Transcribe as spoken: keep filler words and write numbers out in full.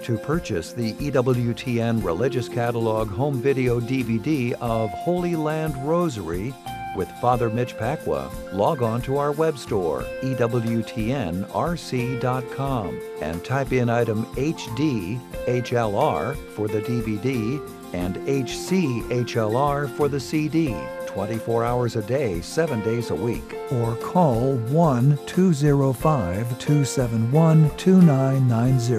To purchase the E W T N Religious Catalog home video D V D of Holy Land Rosary with Father Mitch Pacwa, log on to our web store, E W T N R C dot com, and type in item H D H L R for the D V D and H C H L R for the C D, twenty-four hours a day, seven days a week. Or call one two zero five, two seven one, two nine nine zero.